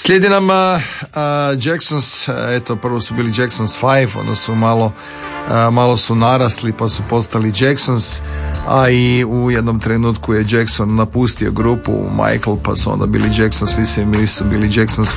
Slijedi nam Jacksons, eto prvo su bili Jacksons 5, onda su malo su narasli pa su postali Jacksons, a i u jednom trenutku je Jackson napustio grupu Michael, pa su onda bili Jacksons, svi su bili Jacksons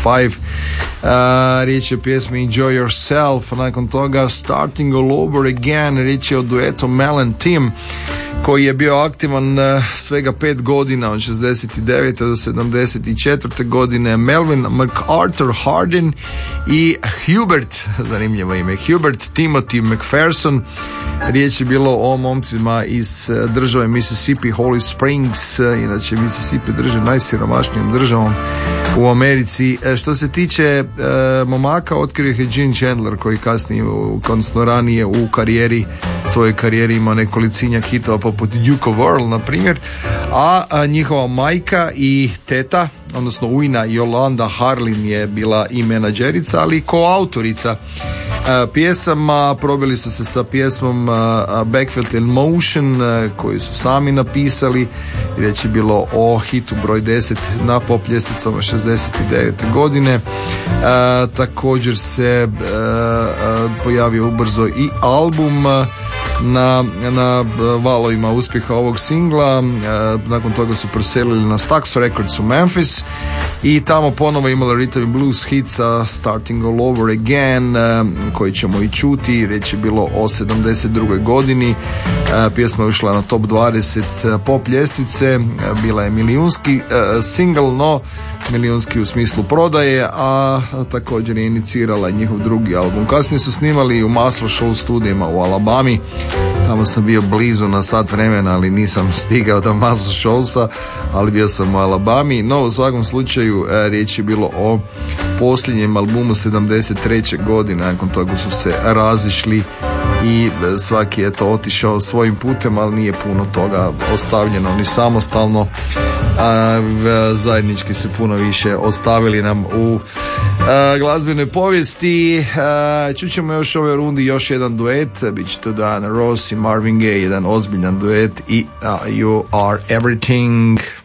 5. Riječ je o pjesmi Enjoy Yourself, nakon toga Starting All Over Again, riječ je o duetu Mel and Tim, koji je bio aktivan svega 5 godina, od 69. do 74. godine. Melvin MacArthur Hardin i Hubert, zanimljivo ime, Hubert Timothy McPherson. Riječ je bilo o momcima iz države Mississippi, Holly Springs, inače Mississippi drže najsiromašnijom državom u Americi. Što se tiče momaka, otkrio ih je Gene Chandler, koji kasnije, odnosno ranije u svojoj karijeri imao nekolicina hitova poput Duke of Earl, na primjer, a njihova majka i teta, odnosno ujna Yolanda Harlin je bila i menadžerica, ali i koautorica pjesama. Probili su se sa pjesmom Backfield in Motion, koju su sami napisali. Riječ je bilo o hitu broj 10 na pop ljestvicama 69. godine. Također se pojavio ubrzo i album na valovima uspjeha ovog singla. Nakon toga su preselili na Stax Records u Memphis i tamo ponovo imali rhythm and blues hit sa Starting All Over Again, koji ćemo i čuti. Riječ je bilo o 72. godini. Pjesma je ušla na top 20 pop ljestvice, bila je milijunski single, no milijunski u smislu prodaje, a također je inicirala njihov drugi album. Kasnije su snimali u Muscle Shoals studijima u Alabami, tamo sam bio blizu na sat vremena, ali nisam stigao do Muscle Shoalsa, ali bio sam u Alabami. No, u svakom slučaju riječ je bilo o posljednjem albumu 73. godine, nakon toga su se razišli i svaki je to otišao svojim putem, ali nije puno toga ostavljeno ni samostalno. Zajednički se puno više ostavili nam u glazbenoj povijesti. Čućemo još ove rundi još jedan duet, bit će to Diana Ross i Marvin Gaye, jedan ozbiljan duet i You Are Everything.